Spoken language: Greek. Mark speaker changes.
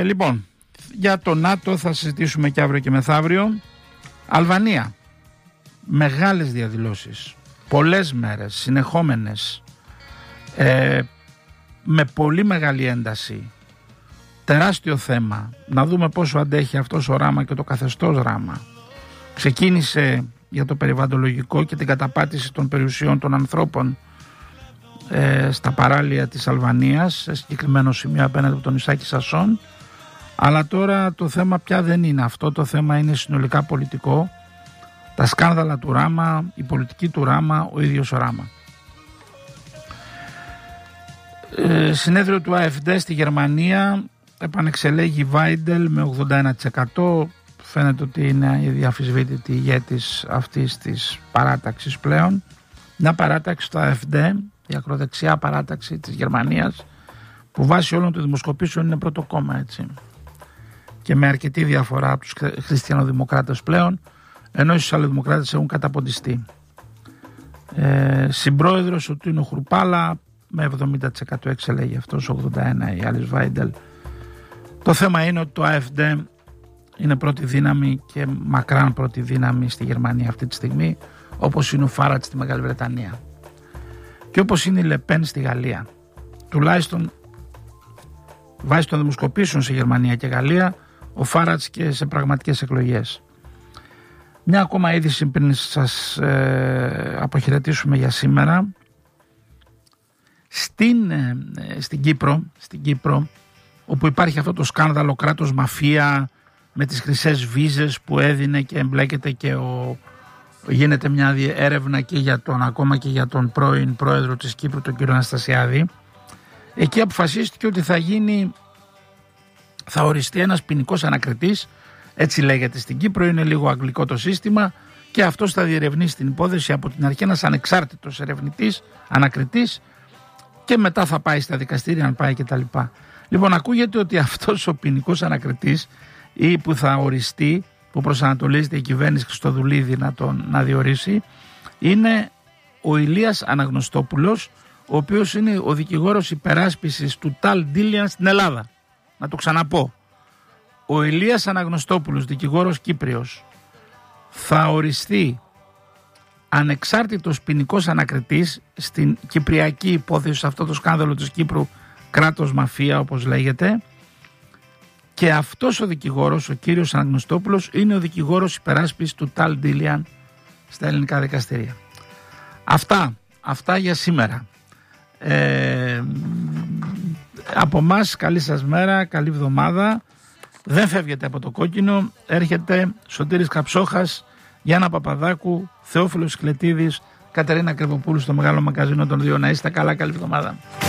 Speaker 1: Λοιπόν, για το ΝΑΤΟ θα συζητήσουμε και αύριο και μεθαύριο. Αλβανία, μεγάλες διαδηλώσεις, πολλές μέρες, συνεχόμενες, με πολύ μεγάλη ένταση, τεράστιο θέμα. Να δούμε πόσο αντέχει αυτός ο Ράμα και το καθεστώς Ράμα. Ξεκίνησε για το περιβαλλοντολογικό και την καταπάτηση των περιουσιών των ανθρώπων στα παράλια της Αλβανίας, σε συγκεκριμένο σημείο απέναντι από τον Ισάκη Σασόν. Αλλά τώρα το θέμα πια δεν είναι αυτό, το θέμα είναι συνολικά πολιτικό. Τα σκάνδαλα του Ράμα, η πολιτική του Ράμα, ο ίδιος ο Ράμα. Συνέδριο του AfD στη Γερμανία, επανεξελέγει Βάιντελ με 81%. Φαίνεται ότι είναι η διαφυσβήτητη ηγέτης αυτής της παράταξης πλέον. Μια παράταξη στο AfD, η ακροδεξιά παράταξη της Γερμανίας, που βάσει όλων των δημοσκοπήσεων είναι πρώτο κόμμα, έτσι. Και με αρκετή διαφορά από τους χριστιανοδημοκράτες πλέον, ενώ οι σοσιαλδημοκράτες έχουν καταποντιστεί. Συμπρόεδρος ο Τίνο Χρουπάλα, με 70% εξελέγει αυτός, 81% η Άλις Βάιντελ. Το θέμα είναι ότι το AfD είναι πρώτη δύναμη και μακράν πρώτη δύναμη στη Γερμανία αυτή τη στιγμή, όπως είναι ο Φάρατς στη Μεγάλη Βρετανία και όπως είναι η Λεπέν στη Γαλλία. Τουλάχιστον βάσει των δημοσκοπήσεων σε Γερμανία και Γαλλία, ο Φάρατς και σε πραγματικές εκλογές. Μια ακόμα είδηση πριν σας αποχαιρετήσουμε για σήμερα. Στην Κύπρο, όπου υπάρχει αυτό το σκάνδαλο κράτος μαφία με τις χρυσές βίζες που έδινε και εμπλέκεται και γίνεται μια έρευνα και ακόμα και για τον πρώην πρόεδρο της Κύπρου, τον κύριο Αναστασιάδη. Εκεί αποφασίστηκε ότι θα οριστεί ένας ποινικός ανακριτής, έτσι λέγεται στην Κύπρο, είναι λίγο αγγλικό το σύστημα, και αυτός θα διερευνήσει την υπόθεση από την αρχή, ένας ανεξάρτητος ερευνητής, ανακριτής, και μετά θα πάει στα δικαστήρια, αν πάει κτλ. Λοιπόν, ακούγεται ότι αυτός ο ποινικός ανακριτής ή που θα οριστεί, που προσανατολίζεται η κυβέρνηση Χριστοδουλίδη να διορίσει, είναι ο Ηλίας Αναγνωστόπουλος, ο οποίος είναι ο δικηγόρος υπεράσπισης του Ταλ Ντίλιαν στην Ελλάδα. Να το ξαναπώ. Ο Ηλίας Αναγνωστόπουλος, δικηγόρος Κύπριος, θα οριστεί ανεξάρτητος ποινικός ανακριτής στην κυπριακή υπόθεση, σε αυτό το σκάνδαλο της Κύπρου, κράτος μαφία όπως λέγεται, και αυτός ο δικηγόρος, ο κύριος Αναγνωστόπουλος, είναι ο δικηγόρος υπεράσπισης του Ταλ Ντίλιαν στα ελληνικά δικαστήρια. Αυτά για σήμερα. Από μας καλή σας μέρα, καλή εβδομάδα. Δεν φεύγετε από το κόκκινο. Έρχεται Σωτήρης Καψόχας, Γιάννα Παπαδάκου, Θεόφιλος Σκλετίδης, Κατερίνα Κρεποπούλου στο Μεγάλο Μαγκαζίνο των 2. Να είστε καλά, καλή εβδομάδα.